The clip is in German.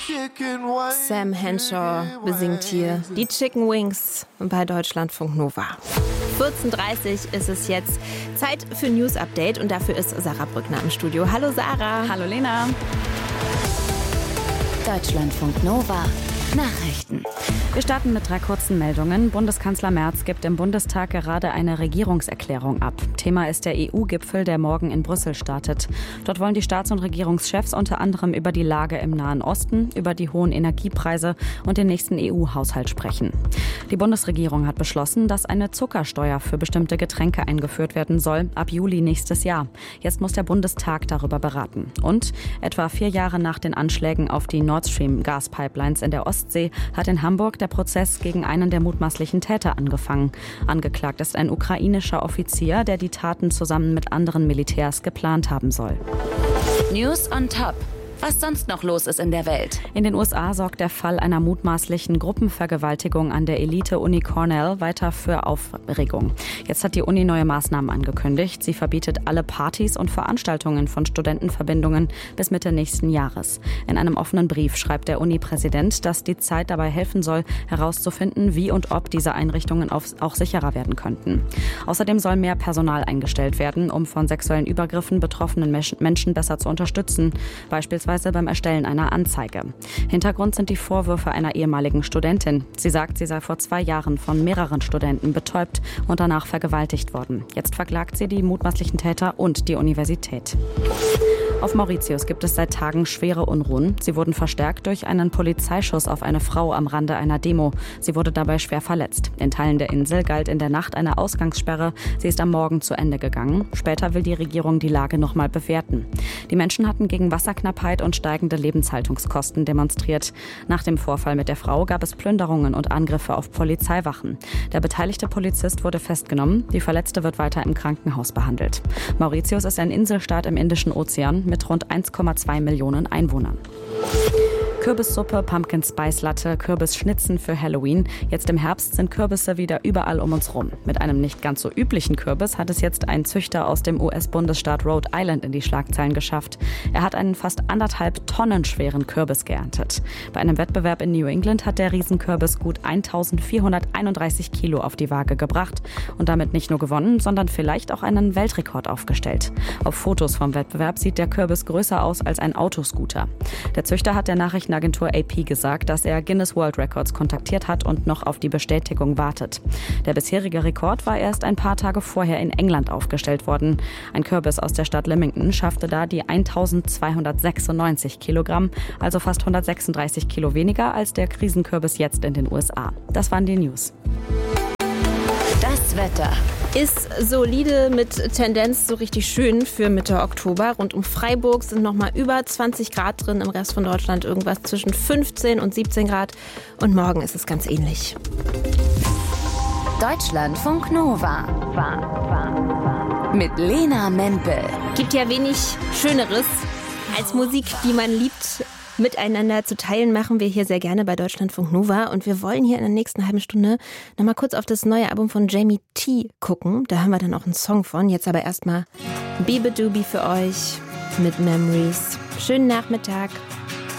Sam Henshaw besingt hier die Chicken Wings bei Deutschlandfunk Nova. 14.30 Uhr ist es jetzt. Zeit für News Update und dafür ist Sarah Brückner im Studio. Hallo Sarah. Hallo Lena. Deutschlandfunk Nova. Nachrichten. Wir starten mit 3 kurzen Meldungen. Bundeskanzler Merz gibt im Bundestag gerade eine Regierungserklärung ab. Thema ist der EU-Gipfel, der morgen in Brüssel startet. Dort wollen die Staats- und Regierungschefs unter anderem über die Lage im Nahen Osten, über die hohen Energiepreise und den nächsten EU-Haushalt sprechen. Die Bundesregierung hat beschlossen, dass eine Zuckersteuer für bestimmte Getränke eingeführt werden soll, ab Juli nächstes Jahr. Jetzt muss der Bundestag darüber beraten. Und etwa 4 Jahre nach den Anschlägen auf die Nord Stream-Gaspipelines in der Ostsee hat in Hamburg der Prozess gegen einen der mutmaßlichen Täter angefangen. Angeklagt ist ein ukrainischer Offizier, der die Taten zusammen mit anderen Militärs geplant haben soll. News on Top. Was sonst noch los ist in der Welt. In den USA sorgt der Fall einer mutmaßlichen Gruppenvergewaltigung an der Elite-Uni Cornell weiter für Aufregung. Jetzt hat die Uni neue Maßnahmen angekündigt. Sie verbietet alle Partys und Veranstaltungen von Studentenverbindungen bis Mitte nächsten Jahres. In einem offenen Brief schreibt der Uni-Präsident, dass die Zeit dabei helfen soll, herauszufinden, wie und ob diese Einrichtungen auch sicherer werden könnten. Außerdem soll mehr Personal eingestellt werden, um von sexuellen Übergriffen betroffenen Menschen besser zu unterstützen, beispielsweise beim Erstellen einer Anzeige. Hintergrund sind die Vorwürfe einer ehemaligen Studentin. Sie sagt, sie sei vor 2 Jahren von mehreren Studenten betäubt und danach vergewaltigt worden. Jetzt verklagt sie die mutmaßlichen Täter und die Universität. Auf Mauritius gibt es seit Tagen schwere Unruhen. Sie wurden verstärkt durch einen Polizeischuss auf eine Frau am Rande einer Demo. Sie wurde dabei schwer verletzt. In Teilen der Insel galt in der Nacht eine Ausgangssperre. Sie ist am Morgen zu Ende gegangen. Später will die Regierung die Lage nochmal bewerten. Die Menschen hatten gegen Wasserknappheit und steigende Lebenshaltungskosten demonstriert. Nach dem Vorfall mit der Frau gab es Plünderungen und Angriffe auf Polizeiwachen. Der beteiligte Polizist wurde festgenommen. Die Verletzte wird weiter im Krankenhaus behandelt. Mauritius ist ein Inselstaat im Indischen Ozean mit rund 1,2 Millionen Einwohnern. Kürbissuppe, Pumpkin Spice Latte, Kürbisschnitzen für Halloween. Jetzt im Herbst sind Kürbisse wieder überall um uns rum. Mit einem nicht ganz so üblichen Kürbis hat es jetzt ein Züchter aus dem US-Bundesstaat Rhode Island in die Schlagzeilen geschafft. Er hat einen fast 1,5 Tonnen schweren Kürbis geerntet. Bei einem Wettbewerb in New England hat der Riesenkürbis gut 1431 Kilo auf die Waage gebracht und damit nicht nur gewonnen, sondern vielleicht auch einen Weltrekord aufgestellt. Auf Fotos vom Wettbewerb sieht der Kürbis größer aus als ein Autoscooter. Der Züchter hat der Nachrichtenagentur AP gesagt, dass er Guinness World Records kontaktiert hat und noch auf die Bestätigung wartet. Der bisherige Rekord war erst ein paar Tage vorher in England aufgestellt worden. Ein Kürbis aus der Stadt Leamington schaffte da die 1296 Kilogramm, also fast 136 Kilo weniger als der Riesenkürbis jetzt in den USA. Das waren die News. Das Wetter. Ist solide mit Tendenz so richtig schön für Mitte Oktober. Rund um Freiburg sind nochmal über 20 Grad drin. Im Rest von Deutschland irgendwas zwischen 15 und 17 Grad. Und morgen ist es ganz ähnlich. Deutschlandfunk Nova. Mit Lena Mempel. Gibt ja wenig Schöneres als Musik, die man liebt, miteinander zu teilen, machen wir hier sehr gerne bei Deutschlandfunk Nova. Und wir wollen hier in der nächsten halben Stunde nochmal kurz auf das neue Album von Jamie T gucken. Da haben wir dann auch einen Song von. Jetzt aber erstmal Bibi Dubi für euch mit Memories. Schönen Nachmittag.